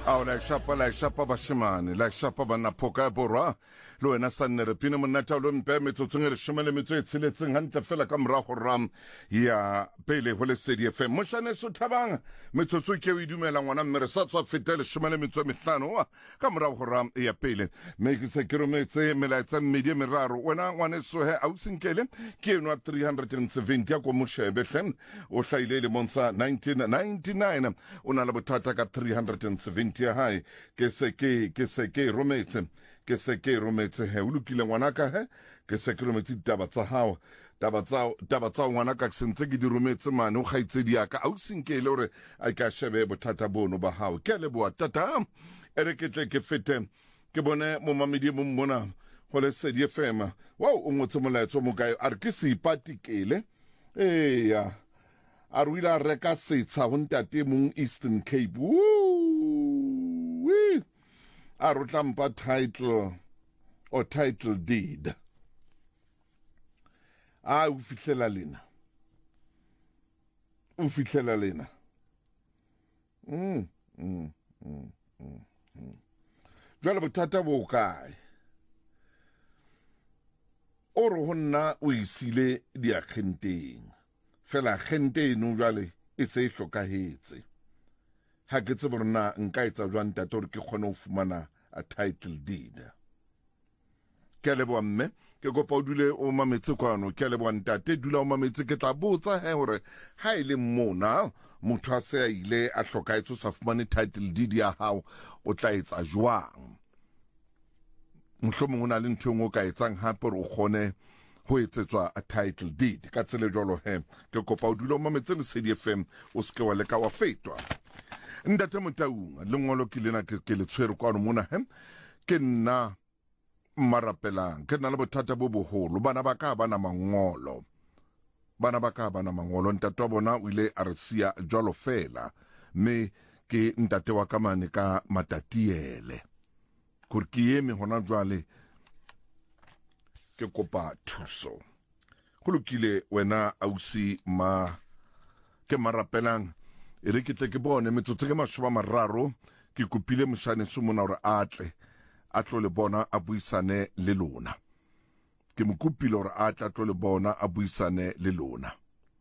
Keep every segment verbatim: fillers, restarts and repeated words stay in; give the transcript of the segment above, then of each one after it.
Ao like shapa like shapa bashimane like shapa bana poka borwa lo wena sanne re pina monata lo mpe metsotsong re shimele metso e tsiletseng hantle fela ka mra go ram ya pele ho le C D F M moshane so thabang metsotso ke o idumela ngwana mme re sa tswa fetele shimele metso mehlano ka mra go ram ya pele me ke se ke rometse melaetsa mmedi meraro wena ngwane so he au sinkele ke no three seventy ya ko moshebe hlem o hlaile le monsa nineteen ninety-nine ona le bothata ka three seventy hai ke se ke ke se ke rometse ke se ke rometse he o lokile ngwanaka he ke se ke rometse taba tsa hao taba tsa taba tsa ngwanaka sentse ke di rometse mane o gaitse di aka au sinkele hore a ka shebe bothata bono ba hao ke le boa tata ere ke tle ke fete ke bone mo mamedi mo mona go le C D F M wow o ngotse molaetso mo kae a re ke se ipatikele eh ya a re ila reka setsha ho ntate mong Eastern Cape woo we a re tlampa title or title deed a u fihlela lena u fihlela lena mm mm mm mm jwale bothata bo kae o re honna o isile diakgenteng fela gente no jwale e se hlokahetse ha ke tsebe rona nka etsa jwang tata hore ke kgone ho fumana a title deed ke leboa mme ke kopa o dule o mametse kwano ke leboa ntate dula o mametse ke tla botsa he hore ha ile mona motho a se a ile a hlokahetse sa fumane title deed ya hao o tla etsa jwang mohlomong o na le ntho engwe o ka etsang hape hore o kgone ho etsetswa a title deed ka tsele jolo he ke kopa o dula o mametse le C D F M o se ke wa leka wa fetwa ndate Motaung le ngolo ke lena ke le tshwere kwano mona he ke nna marapelang ke nna le bothata bo boholo bana ba ka bana mangolo bana ba ka bana mangolo ntate wa bona o ile a re sia jolo fela me ke ntate wa kamane ka matatiele kur ki eme hona jwale ke kopa thuso go lokile wena ausi ma ke marapelang e re ke tle ke bone metsotso ke mashome a mararo ke kopile moshane se mona hore atle a tlo le bona a buisane le lona ke mo kopile hore atle a tlo le bona a buisane le lona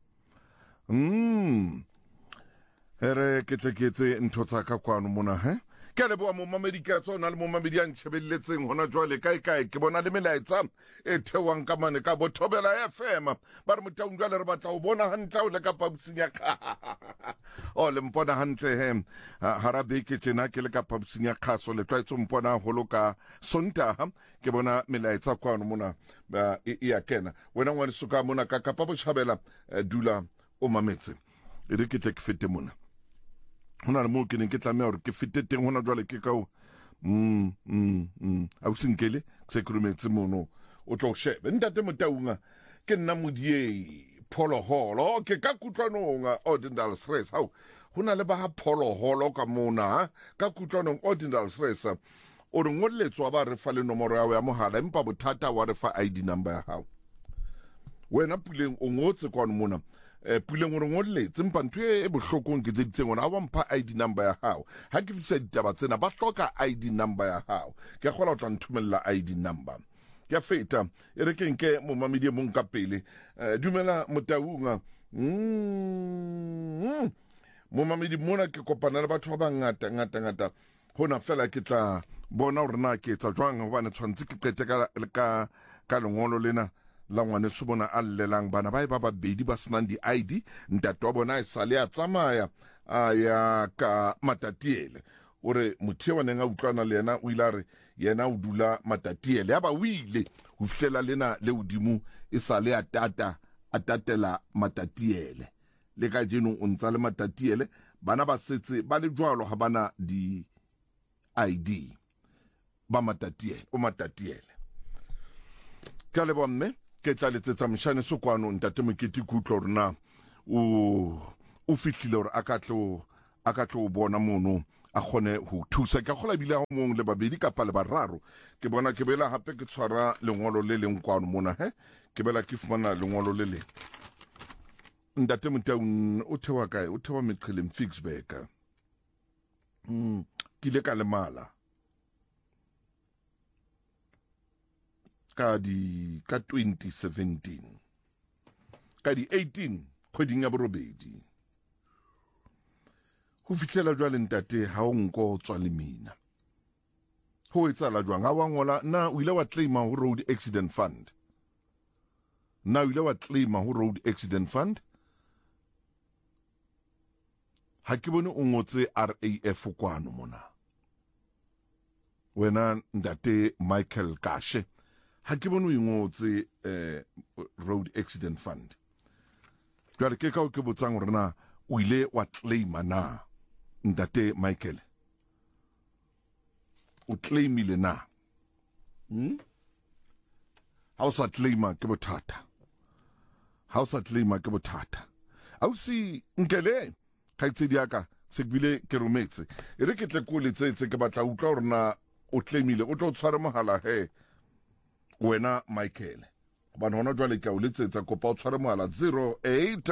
mm ere ke tle ke tse ntho tsa ka kwano mona he ke le boa mo mamedi ka tsona le mo mamedi a ntshebelletseng hona jwale kae kae ke bona le melaetsa e thewang ka mane ka bothobela F M ba re Motaung jwale re batla o bona hantle o le ka pabutsinya ka o le mpona hantle he harabe ke tsena ke le ka pabutsinya khaso le twaitso mpona holo ka sontaha ke bona melaetsa kwano mona e ya kena wena ngwane suka mona ka ka pabotjhabela dula o mametse e re ke tle ke fete mona hona le mo ke ne ke tlameha hore ke fete teng hona jwale ke ka mm mm mm au sinkele se krumetse mono o tlo shebe ntate Motaung ke nna modie pholoholo ke ka kutlwanong ordinal stress hao hona le ba ha pholoholo ka mona ka kutlwanong ordinal stress o re ngolletswa ba re fa le nomoro ya ya mohala empa bothata wa re fa I D number ya hao wena puleng o ngotse kwano mona eh puleng o re ngolletse empa ntwe e bohlokong ke tsetseng ona a wa mpha I D number ya hao ha ke fitsa ditaba tsena ba hloka I D number ya hao ke kgola o tla nthumella I D number ke feta e re ke nke mo mamedi mo nka pele dumela Motaung mm mo mamedi mona ke kopana le batho ba bangata ngata ngata hona fela ke tla bona hore na ke etsa jwang hobane tshwantse ke qete ka ka ka lengolo lena la ngwane se bona a llelang bana ba ba babedi ba senang di I D ntate wa bona e sale a tsamaya a ya ka matatiele ore motho wa neng a utlwana le yena o ile re yena o dula matatiele ya ba o ile ho fihlela lena le udimo e sale a tata a tatela matatiele le ka jeno o ntsa le matatiele bana ba setse ba le jwalo ha bana di I D ba matatiele o matatiele ka le bomme ke tla letsetsa mshane so kwano ntate Moketi kutlo rena o o fihlile hore a ka tlo a ka tlo bona mono a khone ho thusa ka khola bile mong le babedi kapa le bararo ke bona ke bela hape ke tshwara lengolo le leng kwano mona he ke bela ke fumana lengolo le le ntate Motaung o thewa kae o thewa Meqheleng Fixburg mm ke ile ka lemala ka di ka twenty seventeen ka di eighteen kgweding ya borobedi go fitlela jwa le ntate ha o nko tswa le mina ho etsala jwang ha wa ngola na o ile wa claima ho road accident fund na o ile wa claima ho road accident fund ha ke bone o ngotse R A F kwano mona wena ntate Michael Kashe ha ke bone o ngotse eh, road accident fund jwale ke ka o ke botsang hore na o ile wa claima na ntate Michael o claimile na hmm? ha o sa claima ke bothata ha o sa claima ke bothata au si nkele ka itsedi aka se bile ke rometse e re ke tle ko le tsetse ke batla utlwa hore na o claimile o tlo tshwara mohala he wena Michael ba nona jwale ka o letsetsa kopa o tshware mohala zero eight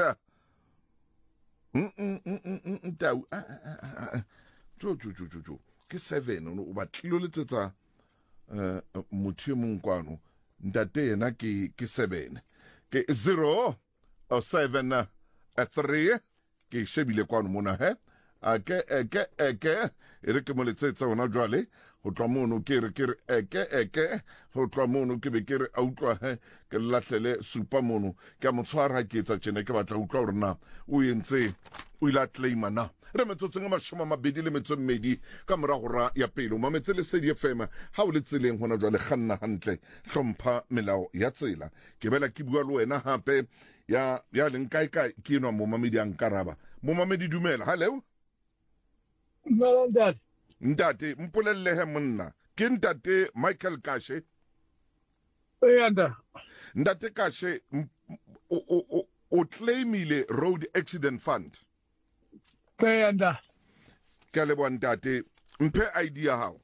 mm mm mm mm tau jo jo jo jo ke seven o ba tlilo letsetsa eh motho mong kwano ntate yena ke ke seven ke zero seven three ke shebile kwano mona he ake eke eke ere ke mo letsetsa ona jwale go tloa mono ke re ke re eke eke go tloa mono ke be ke re a utlwa he ke latlele supa mono ke a mo tshwara ke etsa tjena ke batla utlwa hore na o entse o ila claima na re metsotseng a mashome a mabedi le metso mmedi ka morago ra ya pele o mametse Lesedi F M ha o le tseleng hona jwale kganna hantle hlompha melao ya tsela ke bela ke bua le wena hape ya ya leng kae kae ke enwa mo mamedi a nkaraba mo mamedi dumela hello Ntate ntate mpolelle he monna ke ntate Michael Kashe Eyanda ntate Kashe o o o claimile road accident fund Eyanda ke le bona ntate mphe I D ya hao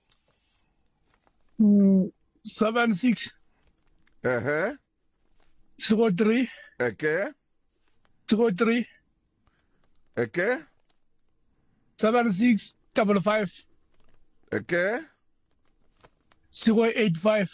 mm seven six ehe zero three eke zero three eke seven six double five eke zero eight five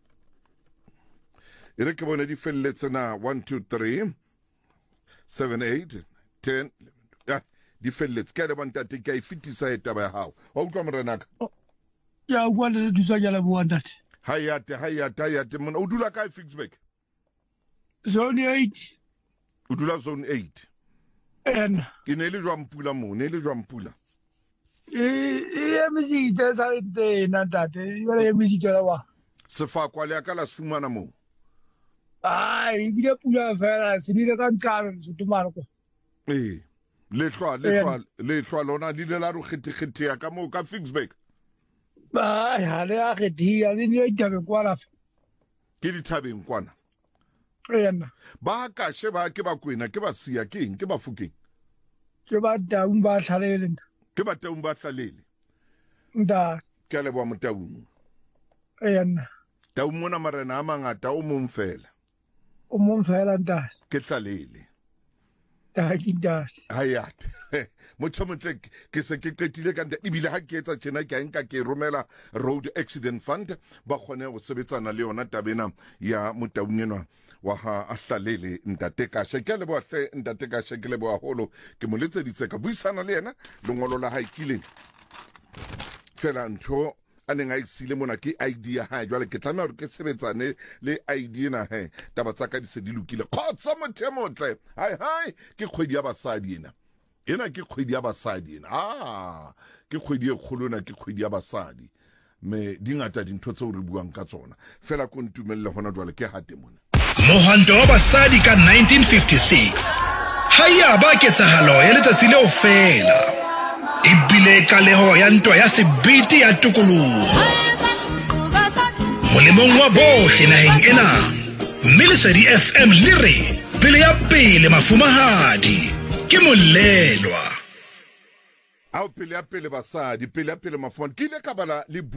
ere ke bona di felletse na one two three seven eight ten ya di felletse ke le bona ntate ke a ifitisa e taba ya hao wa utlwa morenaka ya kwa le dusa ya la bua ntate hayate hayate hayate mona o dula kae Fixback zone eight o dula zone eight and ke ne le jwa mpula mo ne le jwa mpula e e misita sa de ntate e misita la wa sefakwa le aka la sfumana mo ai bile pula fela se dire ka ntlana se tumana ko eh le hlwa le hlwa le hlwa lona di le la ro khiti ya ka mo ka Fixback ba ya le a gedi ya le ne tabe kwala ke di thabeng kwana ena ba ka sheba ke ba kwena ke ba sia ke eng ke ba fukeng ke ba daung ba tlhalele ke ba taung ba tlalele nda ke le bua motaung ena taung mona marena a mangata o mong fela o mong fela nda ke tlalele ta kinda hayat motho motle ke se ke qetile ka nda ibile ha ke etsa tjena ke a nka ke romela road accident fund ba khone go sebetsana le yona tabena ya motaung enwa wa ha a hlalele ntate Kashe ke le bohle ntate Kashe ke le bo haholo ke mo letseditse ka buisana le yena lengolo la hae kileng fela ntho a neng a isile mona ke I D ya hae jwale ke tlameha hore ke sebetsane le I D na he taba tsa ka di se di lokile khotsa motho motle hai hai ke kgwedi ya basadi ena ena ke kgwedi ya basadi ena ah ke kgwedi e kgolona ke kgwedi ya basadi me dingata dintho tse o re buang ka tsona fela ko ntumelle hona jwale ke hate mona Mohanto wa basadi ka nineteen fifty-six haya ba ketsahalo ya letsatsi leo fela ibile kaleho ya ntwa ya sebiti ya tokoloho molemong wa bohle naheng ena mme Lesedi F M le re pele ya pele mafumahadi ke molelwa a pele ya pele basadi pele ya pele mafumahadi ke ile ka bala le